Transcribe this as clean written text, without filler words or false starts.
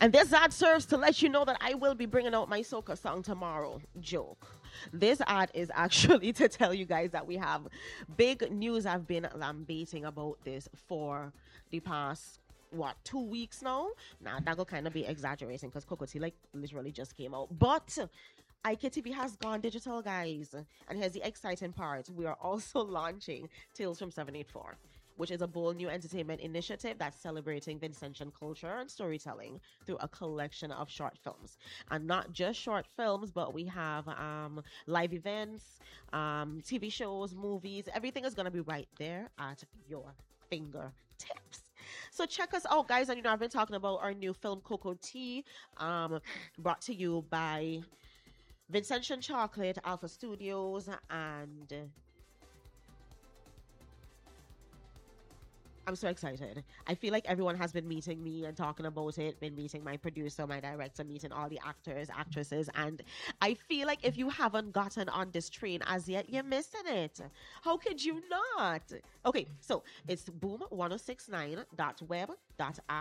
And this ad serves to let you know that I will be bringing out my soca song tomorrow. Joke. This ad is actually to tell you guys that we have big news. I've been lambating about this for the past 2 weeks now. Now that will kind of be exaggerating because Cocoa Tea like literally just came out, but IKTV has gone digital, guys. And here's the exciting part: we are also launching Tales from 784, which is a bold new entertainment initiative that's celebrating Vincentian culture and storytelling through a collection of short films. And not just short films, but we have live events, TV shows, movies. Everything is going to be right there at your fingertips. So check us out, guys. And I've been talking about our new film Cocoa Tea, brought to you by Vincentian Chocolate, Alpha Studios, and I'm so excited. I feel like everyone has been meeting me and talking about it, been meeting my producer, my director, meeting all the actors, actresses, and I feel like if you haven't gotten on this train as yet, you're missing it. How could you not? Okay, so it's boom1069.web.app